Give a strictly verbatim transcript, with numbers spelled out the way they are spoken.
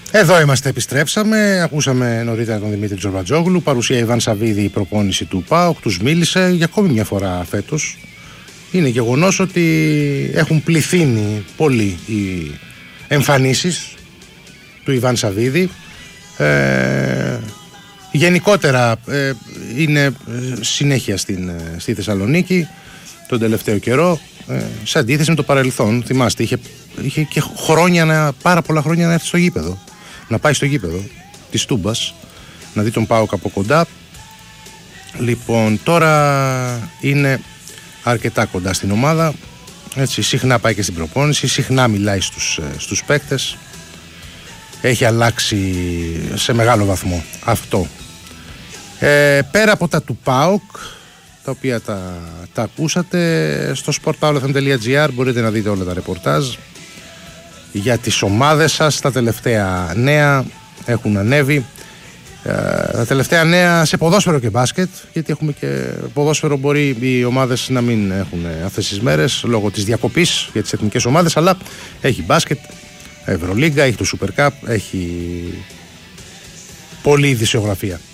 Εδώ είμαστε, επιστρέψαμε. Ακούσαμε νωρίτερα τον Δημήτρη Τζορμπατζόγλου. Παρουσία Ιβάν Σαββίδη, η προπόνηση του ΠΑΟΚ. Τους μίλησε για ακόμη μια φορά φέτος. Είναι γεγονός ότι έχουν πληθύνει πολύ οι εμφανίσεις του Ιβάν Σαββίδη. Ε, γενικότερα ε, είναι συνέχεια στην, στη Θεσσαλονίκη τον τελευταίο καιρό, ε, σε αντίθεση με το παρελθόν. Θυμάστε, είχε, είχε και χρόνια, να, πάρα πολλά χρόνια να έρθει στο γήπεδο, να πάει στο γήπεδο της Τούμπας, να δει τον ΠΑΟΚ από κοντά. Λοιπόν, τώρα είναι αρκετά κοντά στην ομάδα, έτσι, συχνά πάει και στην προπόνηση, συχνά μιλάει στους, στους παίκτες. Έχει αλλάξει σε μεγάλο βαθμό αυτό. Ε, πέρα από τα του ΠΑΟΚ, τα οποία τα, τα ακούσατε, στο sportpaolofm τελεία gr μπορείτε να δείτε όλα τα ρεπορτάζ για τις ομάδες σας. Τα τελευταία νέα έχουν ανέβει. Ε, τα τελευταία νέα σε ποδόσφαιρο και μπάσκετ, γιατί έχουμε και ποδόσφαιρο, μπορεί οι ομάδες να μην έχουν αυτές τις μέρες λόγω της διακοπής για τις εθνικές ομάδες, αλλά έχει μπάσκετ, Ευρωλίγκα, έχει το Super Cup, έχει πολλή ειδησιογραφία.